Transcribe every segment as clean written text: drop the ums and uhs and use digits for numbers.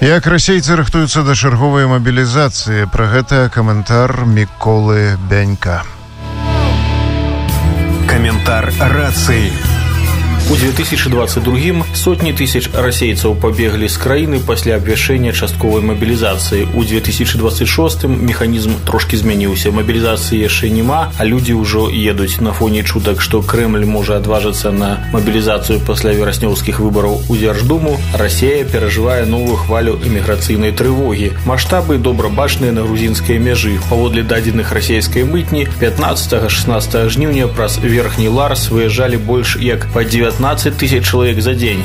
Як расейцы рыхтуюцца да чарговай мабілізацыі? Пра гэта каментар Міколы Бянька. Каментар рацыі. У 2022 сотні тысяч расейцаў пабеглі з краіны пасля абвяшчэння частковай мабілізацыі. У 2026 механізм трошкі змяніўся. Мабілізацыі яшчэ няма, а людзі ўжо едуць. На фоне чутак, што Крэмль можа адважыцца на мабілізацыю пасля вераснёўскіх выбараў у Дзярждуму, Расія перажывае новую хвалю эміграцыйнай трывогі. Маштабы добра бачныя на грузінскай мяжы. Паводле дадзеных расійскай мытні, 15-16 жніўня праз верхні Ларс выязджалі больш як па 19 тысяч чалавек за дзень.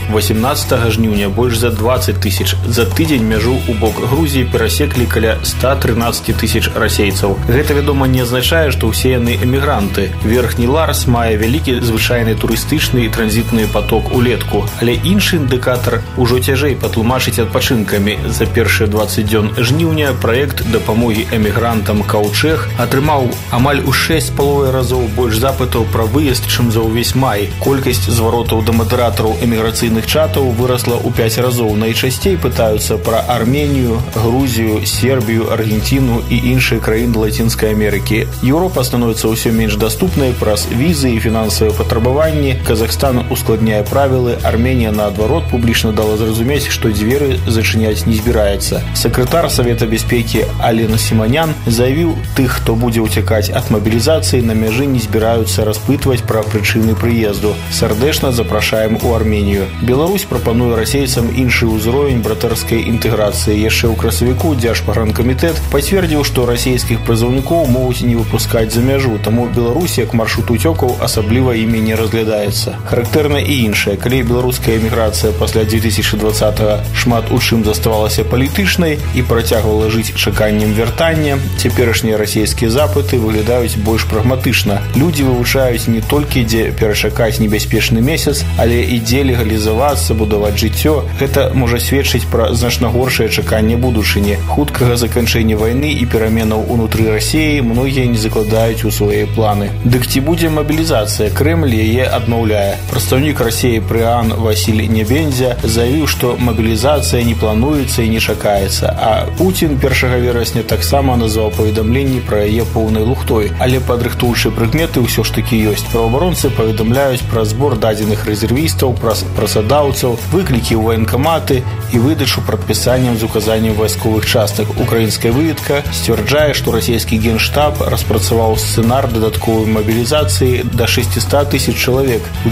18 жніўня больш за 20 тысяч. За тыдзень мяжу ў бок Грузіі перасеклі каля 113 тысяч расейцаў. Гэта, вядома, не азначае, што ўсе яны эмігранты. Верхні Ларс мае вялікі звычайны турыстычны і транзітны паток улетку. Але іншы індыкатар ужо цяжэй патлумачыць адпачынкамі. За першыя 20 дзён жніўня праект дапамогі эмігрантам «Каўчэг» атрымаў амаль у 6,5 разоў больш запытаў пра выезд, чым за ўвесь май. Колькасць зваротаў да мадэратараў эміграцыйных чатаў вырасла ў 5 разоў. Найчасцей пытаюцца пра Арменію, Грузію, Сербію, Аргенціну і іншыя краіны Лацінскай Амерыкі. Еўропа становіцца ўсё менш даступнай праз візы і фінансавыя патрабаванні. Казахстан ускладняе правілы. Арменія, наадварот, публічна дала зразумець, што дзверы зачыняць не збіраецца. Сакратар Савета бяспекі Ален Сіманян заявіў, тых, хто будзе ўцякаць ад мабілізацыі, на мяжы не збіраюцца распытваць пра прычыны прыезду. Сардэчна запрашаем у Арменію. Беларусь прапануе расейцам іншы ўзровень братэрскай інтэграцыі. Яшчэ ў красавіку Дзяржпагранкамітэт пацвердзіў, што расійскіх прызыўнікоў могуць не выпускаць за мяжу, таму Беларусь як маршрут уцёкаў асабліва імі не разглядаецца. Характэрна і іншае. Калі беларуская эміграцыя пасля 2020-го шмат у чым заставалася палітычнай і працягвала жыць чаканнем вяртання, цяперашнія расійскія запыты выглядаюць больш прагматычна. Людзі вывучаюць не толькі, дзе перачакаць небяспечны месяц, але і дзе легалізавацца, будаваць жыццё. Гэта можа сведчыць пра значна горшае чаканне будучыні. Хуткага заканчэння вайны і пераменаў унутры Расіі многія не закладаюць у свае планы. Дык ці будзе мабілізацыя? Крэмль яе адмаўляе. Прадстаўнік Расіі пры ААН Васіль Нябензя заявіў, што мабілізацыя не плануецца і не чакаецца, а Пуцін 1 верасня таксама назваў паведамленні пра яе поўнай лухтой. Але падрыхтуючыя прыкметы ўсё ж такі ёсць. Праваабаронцы паведамляюць пра збор дадзеных рэзервістаў, праз працадаўцаў, выклікі ў ваенкаматы і выдачу прадпісанням з указаннем вайсковых частак. Украінская выведка сцвярджае, што расійскі генштаб распрацаваў сцэнар дадатковай мабілізацыі да 600 тысяч чалавек у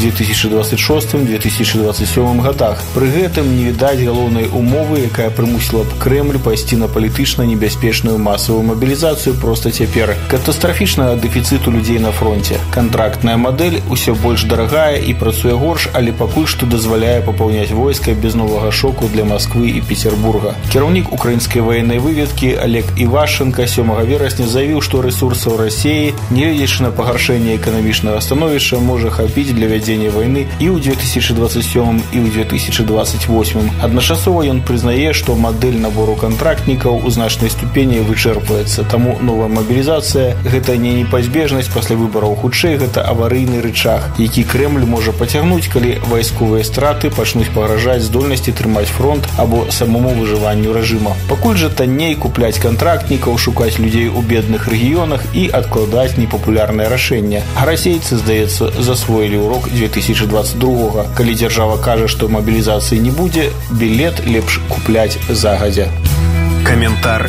2026-2027 годах. Пры гэтым не відаць галоўнай умовы, якая прымусіла б Крэмль пайсці на палітычна небяспечную масавую мабілізацыю проста цяпер. Катастрафічнага дэфіцыту людзей на фронте. Кантрактная мадэль усё больш дарагая і працуе горш, але пакуль што дазваляе папаўняць войска без новага шоку для Масквы і Петербурга. Кіраўнік украінскай ваеннай выведкі Олег Івашченка 7 верасня заявіў, што рэсурсаў Расіі, нягледзячы на пагаршэнне эканамічнага становішча, можа хапіць для вядзення вайны і ў 2027 і ў 2028. Адначасова ён прызнае, што мадэль набору кантрактнікаў у значнай ступені вычэрпваецца. Таму новая мабілізацыя – гэта не непазбежнасць пасля выбараў, хутчэй гэта аварыйны рычаг, які Крэмль можа пацягнуць, калі вайсковыя страты пачнуць пагражаць здольнасці трымаць фронт або самому выжыванню рэжыма. Пакуль жа танней купляць кантрактнікаў, шукаць людзей у бедных рэгіёнах і адкладаць непапулярнае рашэнне. А расейцы, здаецца, засвоілі ўрок 2022-го. Калі дзяржава кажа, што мабілізацыі не будзе, білет лепш купляць загадзя. Каментар